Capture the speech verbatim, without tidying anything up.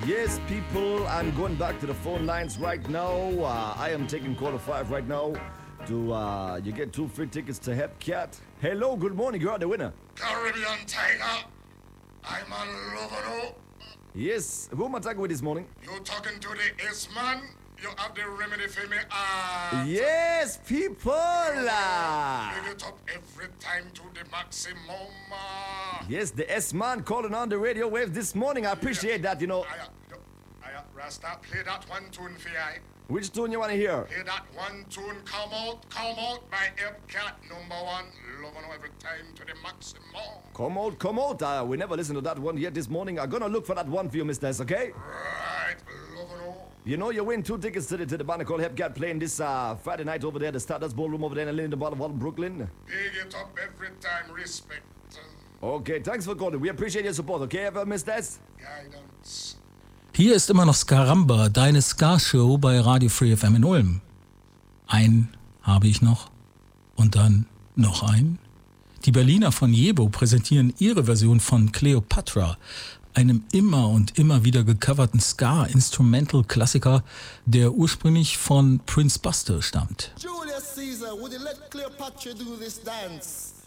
Yes, people, I'm going back to the phone lines right now. Uh, I am taking quarter five right now. Do uh, you get two free tickets to Hepcat? Hello, good morning, you are the winner. Caribbean Tiger, I'm on Lovano. Yes, who am I talking with this morning? You talking to the S-man? You have the remedy for me. Uh, Yes, people! Uh, Bring it up every time to the maximum. Uh, yes, the S-man calling on the radio waves this morning. I appreciate that, you know. I, I, I, Rasta, play that one tune for I. Which tune you want to hear? Play that one tune, come out, come out by Hepcat, number one. Lovano every time to the maximum. Come out, come out. Uh, we never listened to that one yet this morning. I'm gonna look for that one for you, Mister S, okay? Right, Lovano. You know, you win two tickets to the, to the band called Hepcat playing this uh, Friday night over there, the Stardust Ballroom over there in Linden Boulevard, Brooklyn. Big it up every time, respect. Okay, thanks for calling. We appreciate your support, okay, ever, Mister S? Guidance. Hier ist immer noch Skaramba, deine Ska-Show bei Radio Free F M in Ulm. Einen habe ich noch und dann noch einen. Die Berliner von Jebo präsentieren ihre Version von Cleopatra, einem immer und immer wieder gecoverten Ska-Instrumental-Klassiker, der ursprünglich von Prince Buster stammt. Julius Caesar, would you let Cleopatra do this dance?